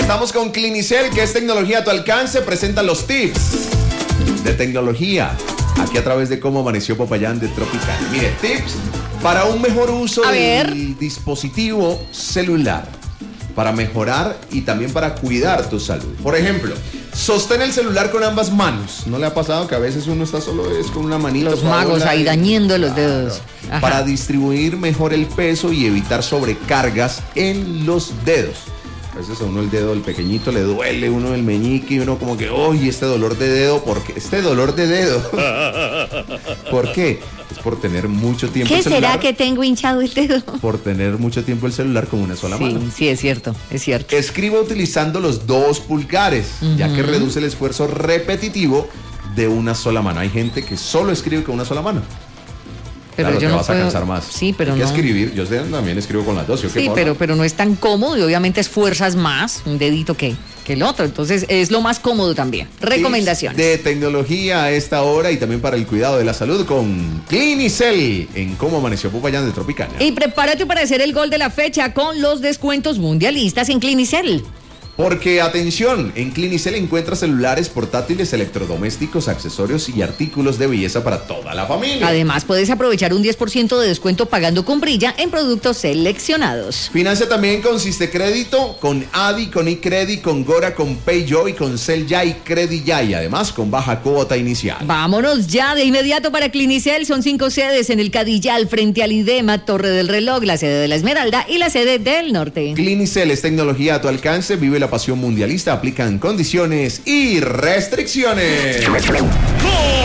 Estamos con Clinicel, que es tecnología a tu alcance. Presenta los tips de tecnología aquí a través de Cómo Amaneció Popayán de Tropical. Mire, tips para un mejor uso del dispositivo celular, para mejorar y también para cuidar tu salud. Por ejemplo, sostén el celular con ambas manos. ¿No le ha pasado que a veces uno está solo con una manita? Los magos ahí dañando los dedos. Ajá. Para distribuir mejor el peso y evitar sobrecargas en los dedos. A veces a uno el dedo, el pequeñito, le duele uno el meñique y uno como que, ¡oye, este dolor de dedo! ¿Por qué? Este dolor de dedo. ¿Por qué? Es por tener mucho tiempo el celular. ¿Qué será que tengo hinchado el dedo? Por tener mucho tiempo el celular con una sola mano. Sí, es cierto, es cierto. Escriba utilizando los 2 pulgares, ya que reduce el esfuerzo repetitivo de una sola mano. Hay gente que solo escribe con una sola mano. Pero claro, yo te no vas puedo... a cansar más. Sí, pero hay que no. escribir, yo también escribo con las 2. Sí, pero no es tan cómodo y obviamente esfuerzas más un dedito que el otro. Entonces es lo más cómodo también. Recomendaciones. De tecnología a esta hora y también para el cuidado de la salud con Clinicel en Cómo Amaneció Popayán de Tropicana. Y prepárate para hacer el gol de la fecha con los descuentos mundialistas en Clinicel. Porque, atención, en Clinicel encuentras celulares, portátiles, electrodomésticos, accesorios y artículos de belleza para toda la familia. Además, puedes aprovechar un 10% de descuento pagando con Brilla en productos seleccionados. Financia también con Sistecrédito, con Adi, con iCredit, con Gora, con PayJoy, con Cel Ya y Credit Ya, y además con baja cuota inicial. Vámonos ya de inmediato para Clinicel. Son 5 sedes en el Cadillal, frente al IDEMA, Torre del Reloj, la sede de la Esmeralda y la sede del Norte. Clinicel es tecnología a tu alcance. Vive la pasión mundialista. Aplican condiciones y restricciones.